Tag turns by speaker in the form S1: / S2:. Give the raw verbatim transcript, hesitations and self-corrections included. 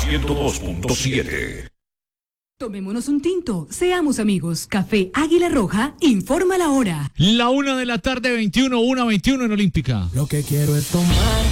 S1: ciento dos punto siete.
S2: Tomémonos un tinto, seamos amigos. Café Águila Roja, informa la hora.
S3: La una de la tarde, veintiuno, una veintiuno en Olímpica.
S4: Lo que quiero es tomar